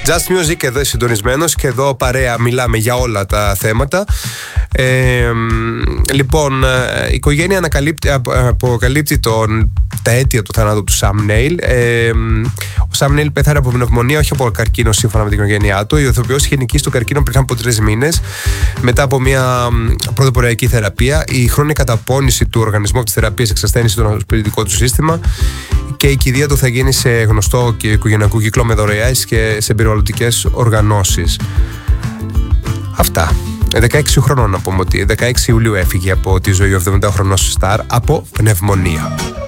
Just Music εδώ συντονισμένος και εδώ παρέα μιλάμε για όλα τα θέματα. Λοιπόν, η οικογένεια αποκαλύπτει τα αίτια του θανάτου του Sam Neill. Ο Sam Neill πέθανε από πνευμονία, όχι από καρκίνο, σύμφωνα με την οικογένειά του. Ο ηθοποιός είχε νικήσει το καρκίνο πριν από 3 μήνες, μετά από μια πρωτοποριακή θεραπεία. Η χρόνια καταπώνηση του οργανισμού της θεραπείας εξασθένησε το σπιριτικό του σύστημα και η κηδεία του θα γίνει σε γνωστό και οικογενειακό κύκλο με δωρεές και σε πυροβολητικές οργανώσεις. Αυτά. 16 χρονών να πούμε ότι 16 Ιουλίου έφυγε από τη ζωή ο 70χρονος Σταρ από πνευμονία.